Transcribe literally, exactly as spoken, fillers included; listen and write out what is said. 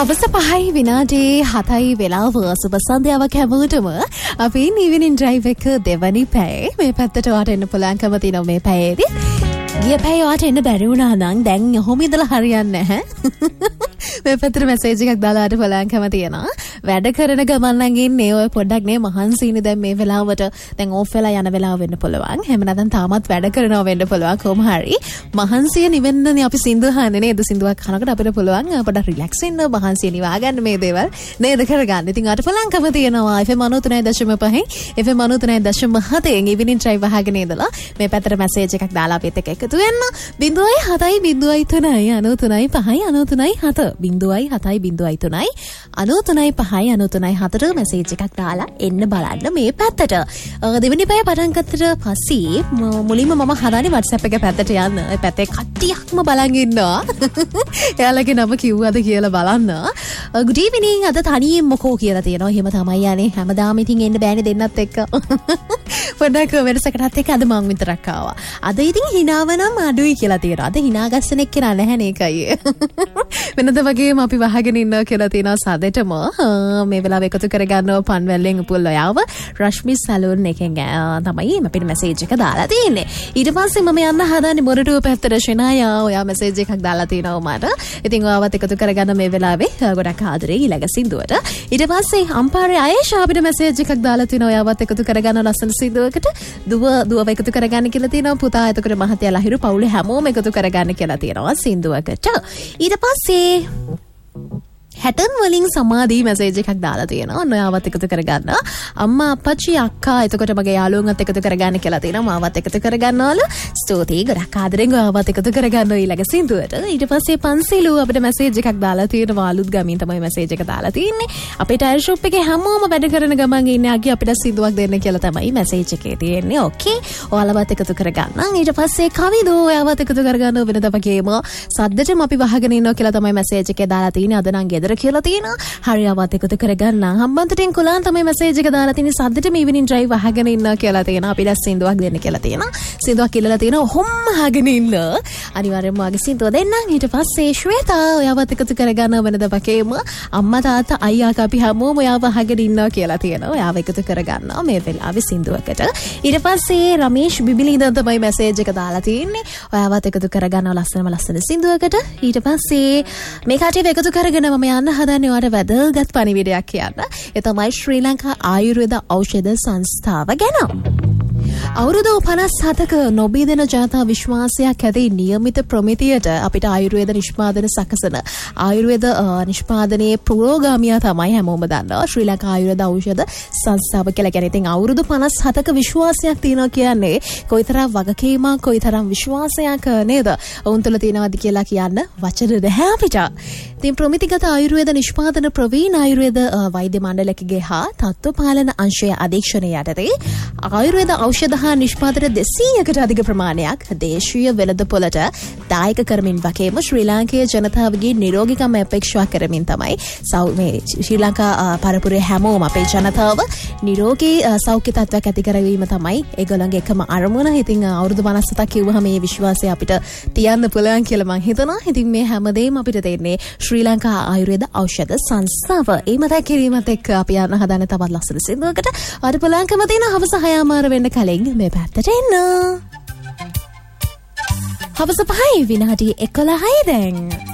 හවස පහයි විනාඩි හතයි වෙලාව සුබ සන්ධ්‍යාවක් හැමෝටම අපි ඉවිනින් ඩ්‍රයිව් එක දෙවනි පැයේ මේ පැත්තට වාට එන්න පුළුවන්කම තියෙනවා මේ පැයේදී. ගිය පැයේ වාට එන්න බැරි වුණා නම් දැන් ඔහොම ඉඳලා හරියන්නේ නැහැ. මේ පැත්තට මැසේජ් එකක් දාලා ආට පුළුවන්කම තියෙනවා. වැඩ කරන ගමන් නම් ඉන්නේ ඔය පොඩ්ඩක් නේ මහන්සියිනේ දැන් මේ වෙලාවට දැන් ඕෆ් වෙලා යන වෙලාව වෙන්න පුළුවන්. එහෙම නැත්නම් තාමත් වැඩ කරනවා වෙන්න පුළුවන් කොහොම හරි. මහන්සිය නිවෙන්නනේ අපි සින්දු අහන්නේ නේද? සින්දුවක් අහනකොට අපිට පුළුවන් පොඩ්ඩක් රිලැක්ස් වෙන්න මහන්සිය නිවා ගන්න මේ දේවල් නේද කරගන්න. ඉතින් ආට පුළුවන්කම තියෙනවා F M ninety nine point five F M ninety nine point seven ඉවිනින් drive අහගෙන ඉඳලා මේ පැත්තට මැසේජ් එකක් දාලා අපිත් එක්ක එකතු වෙන්න. zero seven seven zero three nine three five nine three seven zero seven seven zero three nine three five nine three seven message එකක් දාලා එන්න බලන්න මේ පැත්තට. දෙවෙනි පැය පටන් ගත්තට පස්සේ මුලින්ම මම හදාන්නේ WhatsApp එක පැත්තට යන්න. ඒ පැත්තේ කට්ටියක්ම බලන් ඉන්නවා. එයාලගේ නම කිව්වද කියලා බලන්න. good evening අද තනියෙන් මොකෝ කියලා තියෙනවා. එහෙම තමයි යන්නේ. හැමදාම ඉතින් එන්න බෑනේ දෙන්නත් එක්ක. පොඩ්ඩක් වෙනසකටත් එක්ක අද මං විතරක් ආවා. අද ඉතින් හිනාව නම් අඩුයි කියලා තියෙනවා. අද හිනා ගස්සන එක්කෙනා නැහැ නේ ඒකයි. වෙනද වගේම අපි වහගෙන ඉන්නවා කියලා තියෙනවා සදෙටම. මේ වෙලාව එකතු කරගන්නවා පන්වැල්ලෙන් උපුල් ඔයාව රශ්මි සලූන් එකෙන් තමයි අපිට මැසේජ් එක දාලා තියෙන්නේ. ඊට පස්සේ මම යන්න හදන්නේ මොරටුව පැත්තට ශනායා ඔයා මැසේජ් එකක් දාලා තිනවා මට. ඉතින් ඔයාවත් එකතු කරගන්න මේ වෙලාවේ ගොඩක් ආදරේ ඊළඟ සින්දුවට. ඊට පස්සේ අම්පාරේ ආයේෂා අපිට මැසේජ් එකක් දාලා තිනවා ඔයාවත් එකතු කරගන්න ලස්සන සින්දුවකට. දුව දුවව එකතු කරගන්න කියලා තිනවා. පුතා එතකොට මහත්තයා ලහිරු පවුලේ හැමෝම එකතු කරගන්න කියලා තිනවා සින්දුවකට. ඊට පස්සේ හැටන් වලින් සමාධී මැසේජ් එකක් දාලා තියෙනවා. ඔයාවත් එකතු කරගන්න. අම්මා අප්පච්චි අක්කා එතකොට මගේ යාළුවන්වත් එකතු කරගන්න කියලා තියෙනවා. මාවත් එකතු කරගන්නවලු. ස්තුතියි ගොඩක් ආදරෙන් ඔයාවත් එකතු කරගන්න ඊළඟ සින්දුවට. ඊට පස්සේ පන්සිලු අපිට මැසේජ් එකක් දාලා තියෙනවා. අලුත් ගමින් තමයි මැසේජ් එක දාලා තියෙන්නේ. අපේ ටයර් ෂොප් එකේ හැමෝම වැඩ කරන ගමන් ඉන්නේ අගේ අපිට සින්දුවක් දෙන්න කියලා තමයි මැසේජ් එකේ තියෙන්නේ. ඕකේ. ඔයාලවත් එකතු කරගන්න. ඊට පස්සේ කවිදෝ ඔයාවත් එකතු කරගන්න වෙනද වගේම සද්දටම අපි වහගෙන ඉන්නවා කියලා තමයි මැසේජ් එකේ දාලා තියෙන්නේ. අද නම් ගෙදර කියලා තියෙනවා. හරියවත් එකතු කරගන්න. හම්බන්තොටින් කුලාන් තමයි මැසේජ් එක දාලා තියෙන්නේ. සද්දට මේ ඉවිනින් ඩ්‍රයිව් අහගෙන ඉන්නවා කියලා තියෙනවා. අපිට සින්දුවක් දෙන්න කියලා තියෙනවා. සින්දුවක් කියලා තියෙනවා. ඔහොම අහගෙන ඉන්න. අනිවාර්යයෙන්ම ආගේ සින්දුව දෙන්නම්. ඊට පස්සේ ශ්වේතා ඔයාවත් එකතු කරගන්න වෙනද වගේම අම්මා තාත්තා අයියා අපි හැමෝම ඔයාව අහගෙන ඉන්නවා කියලා තියෙනවා. ඔයාව එකතු කරගන්නවා මේ වෙලාවේ සින්දුවකට. ඊට පස්සේ රමේෂ් බිබිලි ඉඳන් තමයි මැසේජ් එක දාලා තියෙන්නේ. ඔයාවත් එකතු කරගන්නවා ලස්සනම ලස්සන සින්දුවකට. ඊට පස්සේ මේ කටේ එකතු කරගෙන මම යන්න හදන්නේ ඔයාලට වැදගත් පණිවිඩයක් කියන්න. ඒ තමයි ශ්‍රී ලංකා ආයුර්වේද ඖෂධ සංස්ථාව ගැන. අවුරුදු පනස් හතක නොබිදෙන ජනතා විශ්වාසයක් ඇති නියමිත ප්‍රමිතියට අපිට ආයුර්වේද නිෂ්පාදන සකසන ආයුර්වේද නිෂ්පාදනයේ පුරෝගාමියා තමයි හැමෝම දන්නවා ශ්‍රී ලංකා ආයුර්වේද ඖෂධ සංස්ථාව කියලා කියන්නේ. ඉතින් අවුරුදු පනස් හතක විශ්වාසයක් තියෙනවා කියන්නේ කොයිතරම් වගකීමක් කොයිතරම් විශ්වාසයක් නේද? වුන් තුළ තියෙනවද කියලා කියන්න වචන නැහැ අපිට. ඉතින් ප්‍රමිතිගත ආයුර්වේද නිෂ්පාදන ප්‍රවීණ ආයුර්වේද වෛද්‍ය මණ්ඩලකගේ හා තත්ත්ව පාලන අංශයේ අධීක්ෂණය යටතේ ආයුර්වේද ඖෂධ හා නිෂ්පාදන දෙසීයකට අධික ප්‍රමාණයක් දේශීය වෙළඳපොළට දායක කරමින් වගේම ශ්‍රී ලාංකේය ජනතාවගේ නිරෝගීකම අපේක්ෂා කරමින් තමයි මේ ශ්‍රී ලංකා පරපුරේ හැමෝම අපේ ජනතාව නිරෝගී සෞඛ්‍ය තත්ත්වයක් ඇති කරවීම තමයි ඒගොල්ලන්ගේ එකම අරමුණ. ඉතින් අවුරුදු පනස් හතක් කිව්වහම මේ විශ්වාසය අපිට තියන්න පුළුවන් කියලා මම හිතනවා. ඉතින් මේ හැමදේම අපිට දෙන්නේ ශ්‍රී ලංකා ආයුර්වේද ඖෂධ සංස්ථාව. ඒ මතක් කිරීමත් එක්ක අපි යන හදන තවත් ලස්සන සින්දුවකට අද පුළුවන්කම තියෙන හවස හය මාර වෙන්න කලින් මේ පැත්තට එන්න. හවස පහයි විනාඩි එකොළහයි දැන්.